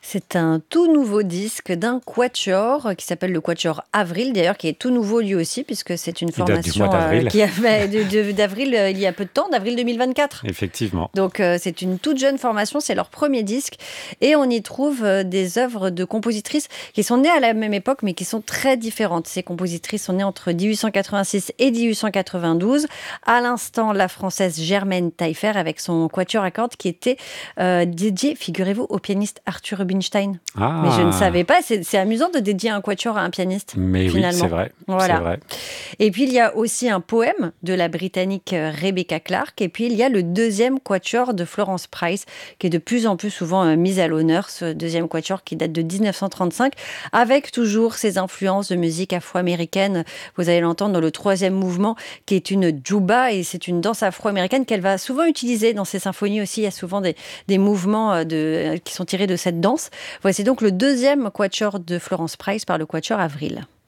C'est un tout nouveau disque d'un quatuor qui s'appelle le Quatuor Avril, d'ailleurs, qui est tout nouveau lui aussi, puisque c'est une Il date du formation mois d'avril. qui a fait d'avril il y a peu de temps, d'avril 2024. Effectivement. Donc c'est une toute jeune formation, c'est leur premier disque et on y trouve des œuvres de compositrices qui sont nées à la même époque mais qui sont très différentes. Ces compositrices sont nées entre 1886 et 1892. À l'instant, la française Germaine Taillefer avec son quatuor à cordes qui était dédié, figurez-vous, au pianiste Arthur Rubinstein. Ah. Mais je ne savais pas, c'est amusant de dédier un quatuor à un pianiste. Mais finalement. oui, c'est vrai. Voilà. C'est vrai. Et puis il y a aussi un poème de la Britannique Rebecca Clark. Et puis il y a le deuxième quatuor de Florence Price, qui est de plus en plus souvent mis à l'honneur, ce deuxième quatuor qui date de 1935, avec toujours ses influences de musique afro-américaine. Vous allez l'entendre dans le troisième mouvement, qui est une djouba, et c'est une danse afro-américaine qu'elle va souvent utiliser dans ses symphonies aussi. Il y a souvent des mouvements qui sont tirés de cette danse. Voici donc le deuxième quatuor de Florence Price par le Quatuor Avril.